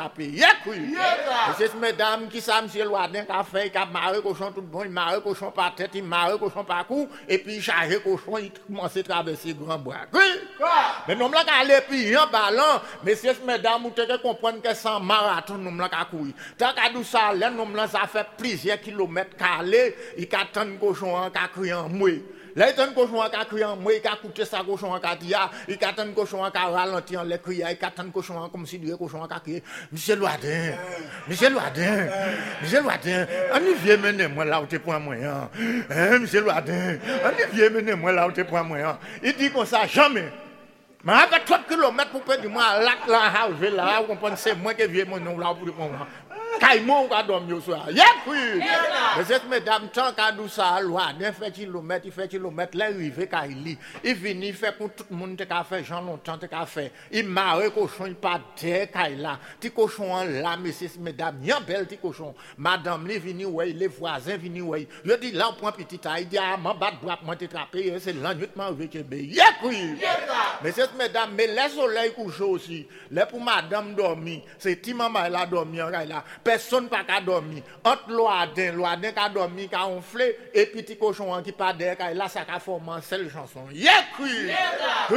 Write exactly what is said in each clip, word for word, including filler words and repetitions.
ka payer oui c'est mesdames qui ça monsieur Loadin qu'a fait qu'a maré cochon tout bon il maré cochon par tête il maré cochon par cou et puis charger cochon il commence à traverser grand bras oui mais nous là aller puis en ballon messieurs mesdames vous devez comprendre que sans marathon nous là ka courir tant qu'à nous ça là nous là ça fait plusieurs kilomètres calé il attend cochon en ka crier en moi là il attend cochon en ka crier en moi il ka coûter ça cochon en ka dia il attend cochon en ka ralentir en les crier il attend cochon comme si du cochon en ka crier monsieur Loadin monsieur Loadin monsieur Loadin on y vient mener moi là où tu prends moi hein monsieur Loadin on y vient mener moi là où tu prends moi hein il dit comme ça jamais mais avec trois kilomètres pour perdre moi là là je là vous comprenez c'est moi qui viens mon nom là pour moi Caïmon va dormir au soir. Yeah, oui. Mais cette mesdames, tant qu'à nous ça, loi, d'un fait kilomètre, il fait kilomètre, là, il fait Kaili. Il vient, il fait pour tout le monde, qui a fait, Jean longtemps, qui a fait. Il marre cochon, il pas de Kaila. Ti cochon là, messieurs, mesdames, il y a un bel petit cochon. Madame, les vini, ouais, les voisins, vini, ouais. Je dis, là, on prend petit taille, il dit, ah, mon bat, bois, moi, t'es trappé, c'est l'ennuitement, oui, qui est bien. Yeah, oui. Mais cette mesdames, mais le soleil couche aussi. Là, pour madame dormir, c'est ti maman, elle a dormi, là. Personne pas qu'à dormir. Entre Loadin, Loadin qui a dormi, qui a enflé, et puis petit cochon qui pas d'air, là, ça a formé une seule chanson. Yeah, oui! Oui!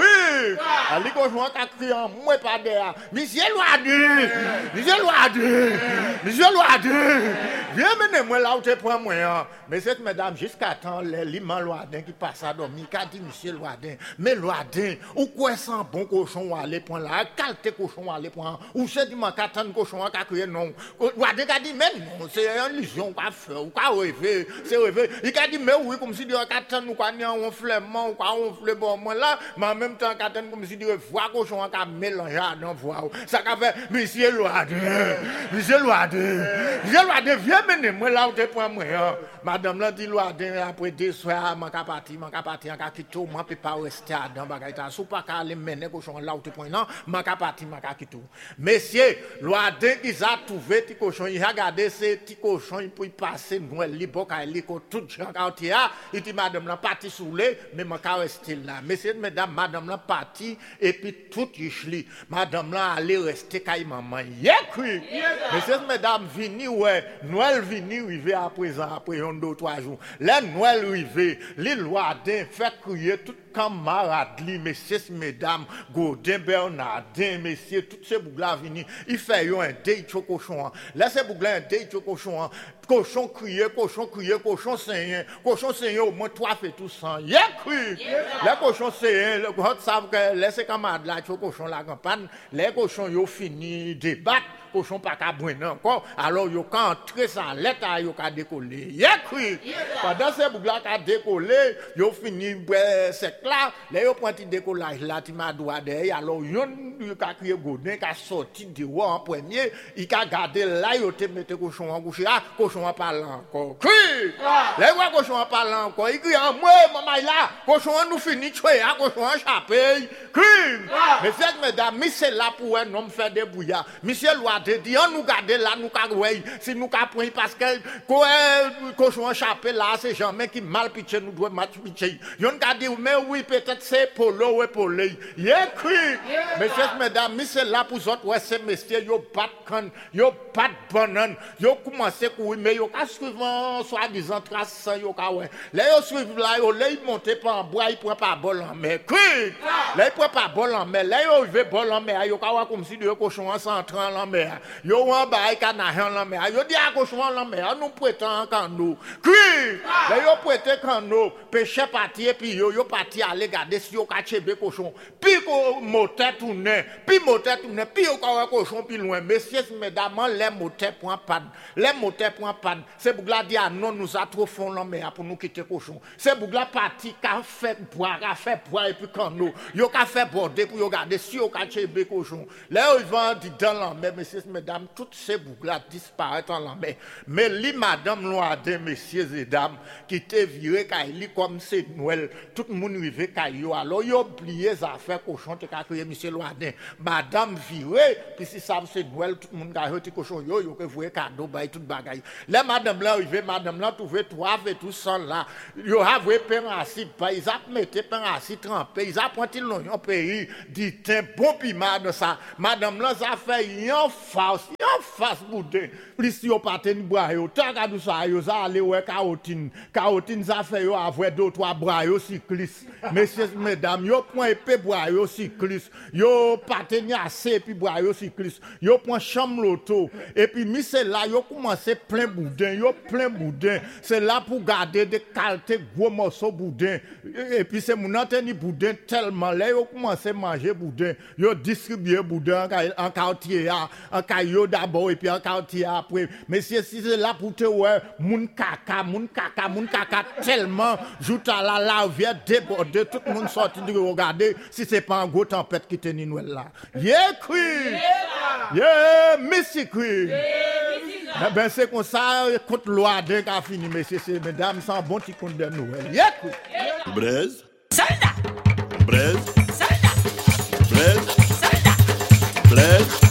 Les cochons qui a crié en moi pas d'air. Monsieur Loadin! Monsieur Loadin! Monsieur Loadin! Viens mener moi là où tu prends moi. Mais cette madame, jusqu'à temps, l'immense Loadin qui passe à dormir, qui a dit Monsieur Loadin, mais Loadin, ou quoi sans bon cochon à aller point là, qualité cochon à aller point, ou c'est du manque à tant cochon à crier non. Loadin a dit, mais non, c'est une illusion qu'on fait, ou qu'on rêve, c'est rêve. Il a dit, mais oui, comme si Dieu a nous qu'on flemmant, ou qu'on flemme bon, moi là, mais en même temps, comme si Dieu voit cochon à mélanger dans voix. Ça qu'a fait, Monsieur Loadin, Monsieur Loadin, Monsieur Loadin, viens mener moi là où tu prends moi. Madame là dit Loadin, après deux soirs, je suis parti, je suis parti, je suis quitté, je ne peux pas rester dans le bagage. Si pas aller mener cochon là où tu prends, non, je suis parti, je suis quitté. Monsieur, Loadin, ils ont trouvé petit cochon, il a regardé ces petits cochons, il peut passer, nous, il peut aller, tout le quartier, il dit Madame là, parti sous les, mais je suis resté là. Messieurs, mesdames, Madame là, parti, et puis tout il Madame là, allait rester quand maman. Yeah, oui. Messieurs, mesdames, vini, ouais, Noël vini, arrivé à présent, après un, deux, trois jours. Les Noël arrivé, les Loadin fait crier tout camarades, messieurs, mesdames, Godin, Bernardin, messieurs, tous ces bouglas vini. Il fait un dé, cochon. Là, ces bouglas, un dé, cochon. Cochon crier, cochon crier, cochon saignant. Cochon saignant, au moins trois fait tout sang. Yeah, oui. Les cochons saignant, les cochons savent que les camarades là, les cochons la campagne, les cochons, ils ont fini de débattre. Cochon pas qu'à brûler encore, alors yo quand entrer ça l'état yo ka décoller. Yeah, oui. Pendant ces bougla ka décoller, yo fini c'est là, là yo prend petit décollage là ti ma droit derrière, alors yon yo ka crier Godin ka sorti de haut en premier, il ka garder là yo te mettre cochon en coucher, ah cochon en parlant encore. Oui. Là yo cochon en parlant encore, il crie en moi maman là, cochon nous fini tuer, ah cochon en chapé. Oui. Mais cette mesdames, mi c'est là pour un homme faire des bouillards. Monsieur Loadin dit on nous garde là nous ka ouais si nous ka prendre parce que cochon échappé là c'est jamais qui mal pitché nous doit match pitché yon ka dit mais oui peut-être c'est polo ouais polo yeah oui mais chers mesdames mais c'est là pour autres ouais ces messieurs yo pas can yo pas banane yo commencer courir mais yo ka suivant soi-disant trace yo ka ouais là yo suivre là yo là monter par en bois il prend pas bol en mer oui là il prend pas bol en mer là yo veut bol en mer yo ka ouais comme si de cochon en entrant en mer yo wan ba ka na hen la mer yo di a cochon la mer nous prétend kan nous oui là yo prêter kan nous pêcher parti et puis yo yo parti aller garder si yo ka chebe cochon puis ko moteur tourner puis moteur tourner puis yo ka cochon puis loin messieurs mesdames les moteurs point panne les moteurs point panne c'est bougla di ah non nous a trop fond la mer pour nous quitter cochon c'est bougla parti ka fait boire ka fait boire et puis kan nous yo ka fait border pour yo garder si yo ka chebe cochon là yo vend dans la mer messieurs mesdames, toutes ces boucles disparaissent en la mer. Mais li madame Loadin, messieurs et dames, qui te viré Kaili comme c'est Noël, tout le monde rivé Kaili. Alors, il a oublié les affaires cochon, tu as crié monsieur Loadin. Madame viré, puis si ça c'est Noël, tout le monde a dit cochon, yo, yo, que vous voyez cadeau, bah, tout bagaille. Là, madame là, arrivé, madame là, trouvé trois et tout ça là. Yo, a vu pain assis, ils a mis pain assis trempé, ils a pointé l'oignon pays, dit, un bon piment de ça. Madame là, ça fait un farce, en face boudin. Plus yo patin bras yo, tant qu'à tout ça yo ça aller ouais carotine. Carotine ça fait yo avoir deux trois bras yo cycliste. Messieurs mesdames, yo point épée bras yo cycliste. Yo patin assez puis bras yo cycliste. Yo point chambre loto et puis mi c'est là yo commencé plein boudin, yo plein boudin. C'est là pour garder des qualités gros morceaux boudin. Et puis c'est mon antenne boudin tellement là yo commencé manger boudin. Yo distribuer boudin en quartier en caillou d'abord et puis en quartier après. Mais si c'est là pour te ouais moun kaka moun kaka moun kaka tellement joute à la lavière débordé tout le monde sorti de regarder si c'est pas un gros tempête qui tenait nous là. Yeah cri. Yeah Missy cri. Eh ben c'est comme ça contre loi d'un qu'a fini messieurs et mesdames sans bon petit compte de Noël. Yeah cri. Braise. Soldat. Braise. Soldat. Braise. Soldat. Braise.